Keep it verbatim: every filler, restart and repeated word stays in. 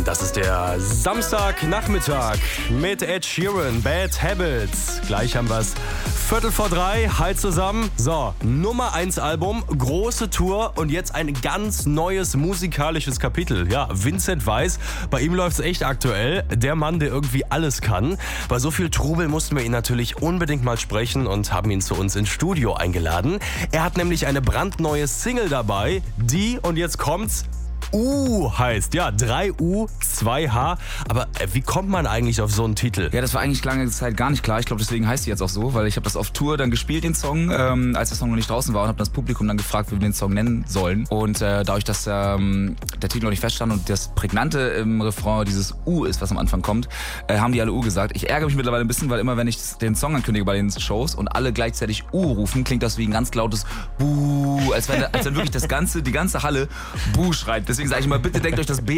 Das ist der Samstagnachmittag mit Ed Sheeran, Bad Habits. Gleich haben wir es Viertel vor drei. Hi zusammen. So, Nummer eins Album, große Tour und jetzt ein ganz neues musikalisches Kapitel. Ja, Vincent Weiss, bei ihm läuft es echt aktuell. Der Mann, der irgendwie alles kann. Bei so viel Trubel mussten wir ihn natürlich unbedingt mal sprechen und haben ihn zu uns ins Studio eingeladen. Er hat nämlich eine brandneue Single dabei, die, und jetzt kommt's, U heißt. Ja, drei U, zwei H. Aber äh, wie kommt man eigentlich auf so einen Titel? Ja, das war eigentlich lange Zeit gar nicht klar. Ich glaube, deswegen heißt die jetzt auch so, weil ich habe das auf Tour dann gespielt, den Song, ähm, als der Song noch nicht draußen war, und habe das Publikum dann gefragt, wie wir den Song nennen sollen. Und äh, dadurch, dass ähm, der Titel noch nicht feststand und das Prägnante im Refrain dieses U ist, was am Anfang kommt, äh, haben die alle U gesagt. Ich ärgere mich mittlerweile ein bisschen, weil immer, wenn ich den Song ankündige bei den Shows und alle gleichzeitig U rufen, klingt das wie ein ganz lautes Buh, als wenn, als wenn wirklich das ganze, die ganze Halle Buh schreit. Deswegen sage ich mal, bitte denkt euch das B